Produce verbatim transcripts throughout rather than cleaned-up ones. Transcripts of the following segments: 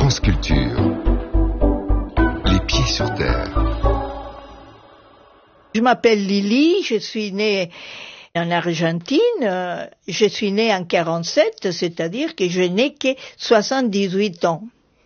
France Culture. Les pieds sur terre. Je m'appelle Lily, je suis née en Argentine. Je suis née en quarante-sept, c'est-à-dire que je n'ai que soixante-dix-huit ans.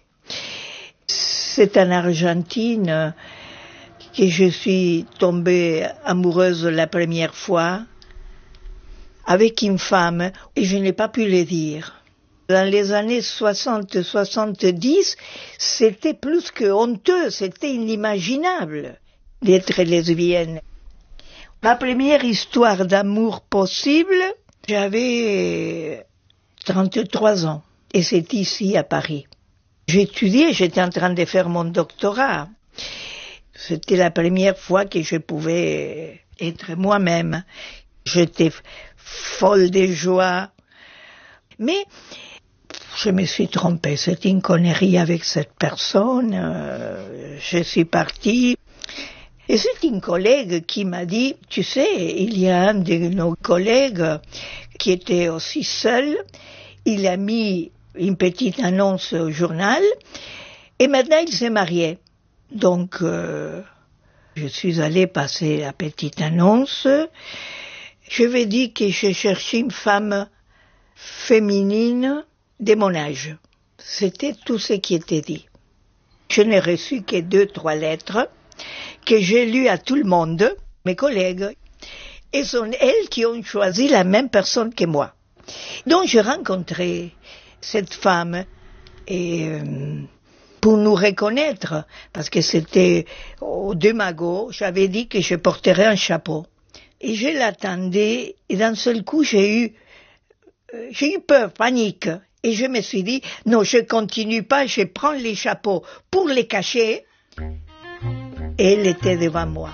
C'est en Argentine que je suis tombée amoureuse la première fois avec une femme et je n'ai pas pu le dire. Dans les années soixante soixante-dix, c'était plus que honteux, c'était inimaginable d'être lesbienne. Ma première histoire d'amour possible, j'avais trente-trois ans et c'est ici à Paris. J'étudiais, j'étais en train de faire mon doctorat. C'était la première fois que je pouvais être moi-même. J'étais folle de joie. Mais je me suis trompée, c'était une connerie avec cette personne. Euh, je suis partie. Et c'est une collègue qui m'a dit, tu sais, il y a un de nos collègues qui était aussi seul. Il a mis une petite annonce au journal et maintenant il s'est marié. Donc, euh, je suis allée passer la petite annonce. Je lui ai dit que je cherchais une femme féminine de mon âge. C'était tout ce qui était dit. Je n'ai reçu que deux, trois lettres que j'ai lues à tout le monde, mes collègues, et sont elles qui ont choisi la même personne que moi. Donc j'ai rencontré cette femme et euh, pour nous reconnaître, parce que c'était au de Magot, j'avais dit que je porterais un chapeau. Et je l'attendais et d'un seul coup j'ai eu euh, j'ai eu peur, panique. Et je me suis dit, non, je continue pas, je prends les chapeaux pour les cacher. Et elle était devant moi.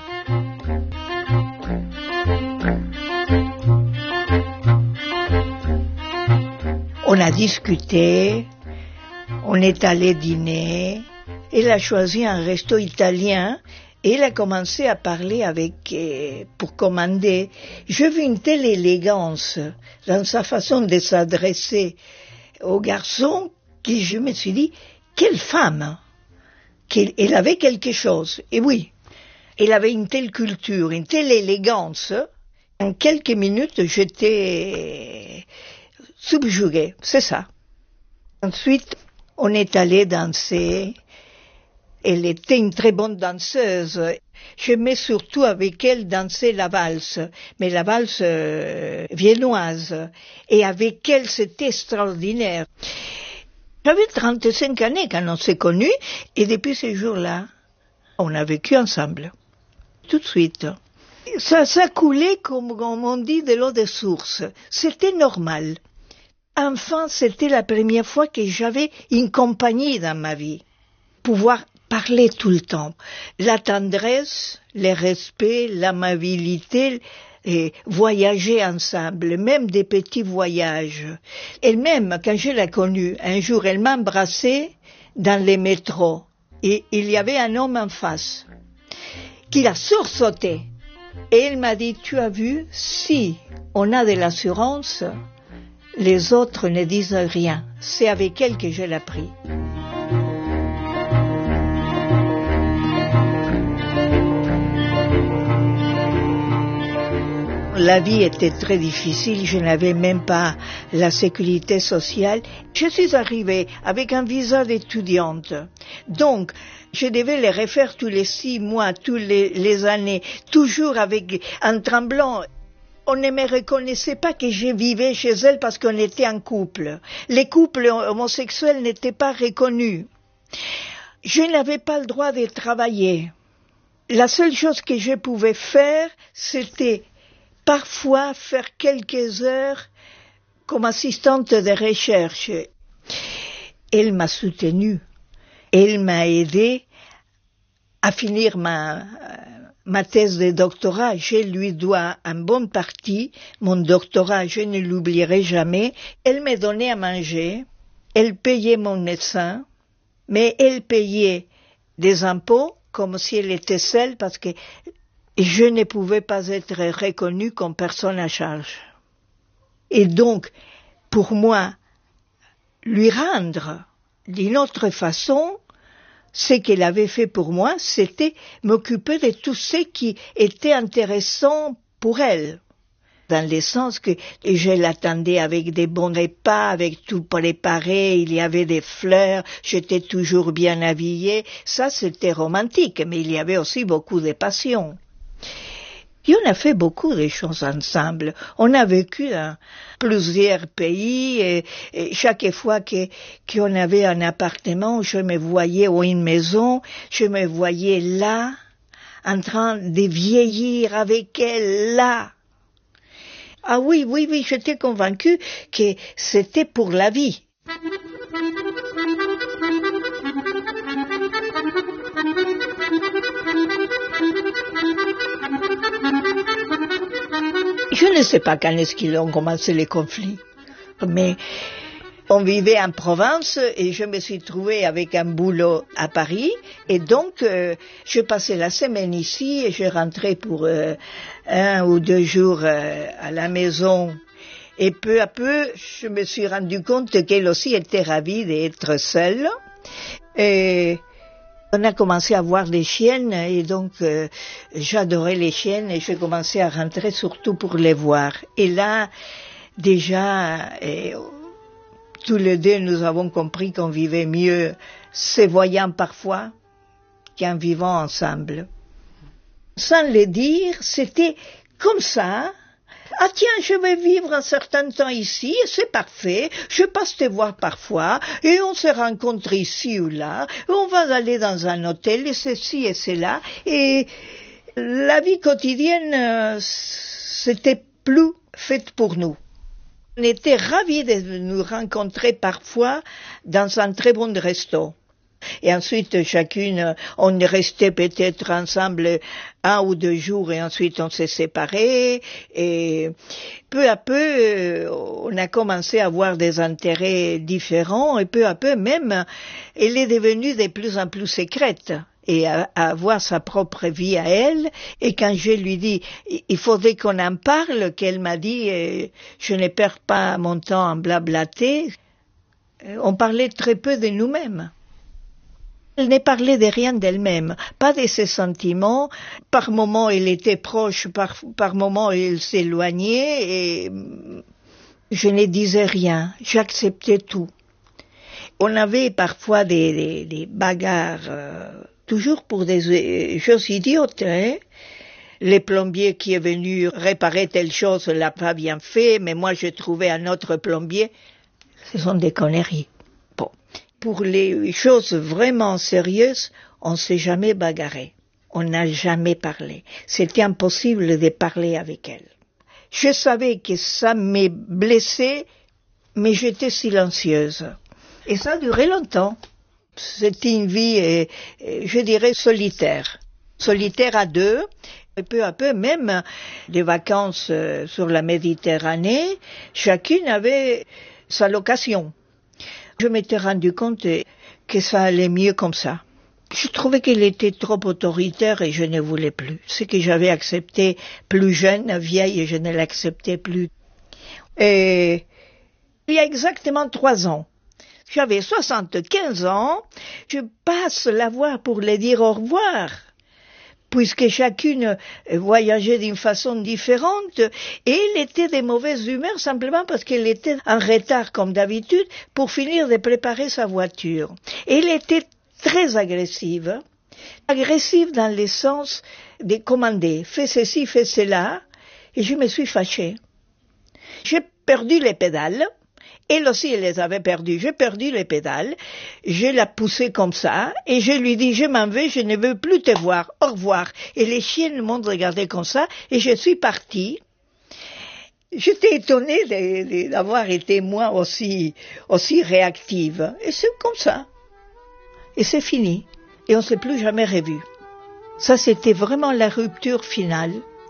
On a discuté, on est allé dîner, elle a choisi un resto italien et elle a commencé à parler avec, euh, pour commander. J'ai vu une telle élégance dans sa façon de s'adresser au garçon que je me suis dit, quelle femme! Qu'elle elle avait quelque chose. Et oui, elle avait une telle culture, une telle élégance. En quelques minutes, j'étais subjuguée, c'est ça. Ensuite, on est allé danser. Elle était une très bonne danseuse. J'aimais surtout avec elle danser la valse, mais la valse euh, viennoise. Et avec elle, c'était extraordinaire. J'avais trente-cinq années quand on s'est connus, et depuis ce jour-là, on a vécu ensemble. Tout de suite. Ça, ça coulait, comme on dit, de l'eau de source. C'était normal. Enfin, c'était la première fois que j'avais une compagnie dans ma vie. Pouvoir parler tout le temps. La tendresse, le respect, l'amabilité, et voyager ensemble, même des petits voyages. Elle-même, quand je l'ai connue, un jour, elle m'a embrassée dans les métros. Et il y avait un homme en face qui l'a sursauté. Et elle m'a dit, tu as vu, si on a de l'assurance, les autres ne disent rien. C'est avec elle que je l'ai pris. La vie était très difficile, je n'avais même pas la sécurité sociale. Je suis arrivée avec un visa d'étudiante. Donc, je devais les refaire tous les six mois, tous les, les années, toujours avec un tremblant. On ne me reconnaissait pas que je vivais chez elle parce qu'on était en couple. Les couples homosexuels n'étaient pas reconnus. Je n'avais pas le droit de travailler. La seule chose que je pouvais faire, c'était parfois faire quelques heures comme assistante de recherche. Elle m'a soutenue. Elle m'a aidée à finir ma, ma thèse de doctorat. Je lui dois en bonne partie. Mon doctorat, je ne l'oublierai jamais. Elle me donnait à manger. Elle payait mon médecin. Mais elle payait des impôts comme si elle était seule parce que je ne pouvais pas être reconnue comme personne à charge. Et donc, pour moi, lui rendre d'une autre façon, ce qu'elle avait fait pour moi, c'était m'occuper de tout ce qui était intéressant pour elle. Dans le sens que je l'attendais avec des bons repas, avec tout préparé, il y avait des fleurs, j'étais toujours bien habillée. Ça, c'était romantique, mais il y avait aussi beaucoup de passion. Et on a fait beaucoup de choses ensemble. On a vécu dans plusieurs pays et, et chaque fois que qu'on avait un appartement, je me voyais ou une maison, je me voyais là, en train de vieillir avec elle là. Ah oui, oui, oui, j'étais convaincue que c'était pour la vie. Je ne sais pas quand est-ce qu'ils ont commencé les conflits, mais on vivait en province et je me suis trouvée avec un boulot à Paris et donc euh, je passais la semaine ici et je rentrais pour euh, un ou deux jours euh, à la maison et peu à peu je me suis rendu compte qu'elle aussi était ravie d'être seule et on a commencé à voir des chiennes et donc euh, j'adorais les chiennes et j'ai commencé à rentrer surtout pour les voir et là déjà et, tous les deux, nous avons compris qu'on vivait mieux se voyant parfois qu'en vivant ensemble. Sans le dire, c'était comme ça. Ah tiens, je vais vivre un certain temps ici, c'est parfait, je passe te voir parfois, et on se rencontre ici ou là, et on va aller dans un hôtel, et ceci et cela, et la vie quotidienne, c'était plus faite pour nous. On était ravis de nous rencontrer parfois dans un très bon resto. Et ensuite, chacune, on restait peut-être ensemble un ou deux jours et ensuite on s'est séparés. Et peu à peu, on a commencé à avoir des intérêts différents et peu à peu même, elle est devenue de plus en plus secrète. Et à, à avoir sa propre vie à elle. Et quand je lui dis, il faudrait qu'on en parle, qu'elle m'a dit, euh, je ne perds pas mon temps en blablater, euh, on parlait très peu de nous-mêmes. Elle ne parlait de rien d'elle-même, pas de ses sentiments. Par moments, elle était proche, par, par moments, elle s'éloignait et je ne disais rien, j'acceptais tout. On avait parfois des, des, des bagarres, euh, toujours pour des choses idiotes, hein. Le plombier qui est venu réparer telle chose l'a pas bien fait, mais moi j'ai trouvé un autre plombier. Ce sont des conneries. Bon. Pour les choses vraiment sérieuses, on ne s'est jamais bagarré. On n'a jamais parlé. C'était impossible de parler avec elle. Je savais que ça me blessait, mais j'étais silencieuse. Et ça a duré longtemps. C'était une vie, euh, je dirais, solitaire. Solitaire à deux. Et peu à peu, même des vacances euh, sur la Méditerranée, chacune avait sa location. Je m'étais rendu compte que ça allait mieux comme ça. Je trouvais qu'elle était trop autoritaire et je ne voulais plus. Ce que j'avais accepté plus jeune, vieille, et je ne l'acceptais plus. Et il y a exactement trois ans, j'avais soixante-quinze ans, je passe la voir pour lui dire au revoir, puisque chacune voyageait d'une façon différente, et elle était de mauvaise humeur simplement parce qu'elle était en retard comme d'habitude pour finir de préparer sa voiture. Et elle était très agressive, agressive dans le sens de commander, fais ceci, fais cela, et je me suis fâchée. J'ai perdu les pédales. Elle aussi, elle les avait perdues. J'ai perdu les pédales, je la poussais comme ça, et je lui dis, je m'en vais, je ne veux plus te voir, au revoir. Et les chiennes m'ont regardé comme ça, et je suis partie. J'étais étonnée de, de, d'avoir été moi aussi, aussi réactive. Et c'est comme ça. Et c'est fini. Et on ne s'est plus jamais revus. Ça, c'était vraiment la rupture finale.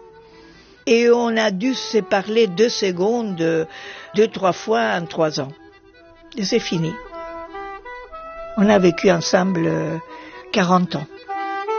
Et on a dû se parler deux secondes, deux, trois fois en trois ans. Et c'est fini. On a vécu ensemble quarante ans.